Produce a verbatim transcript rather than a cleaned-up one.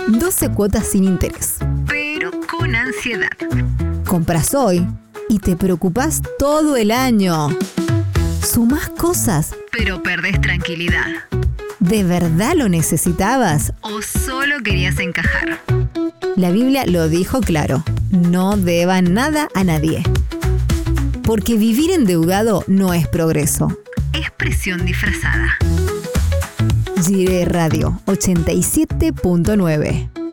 doce cuotas sin interés. Pero con ansiedad. Compras hoy y te preocupás todo el año. Sumás cosas, pero perdés tranquilidad. ¿De verdad lo necesitabas? ¿O solo querías encajar? La Biblia lo dijo claro: no deban nada a nadie. Porque vivir endeudado no es progreso. Es presión disfrazada. Gire Radio ochenta y siete punto nueve.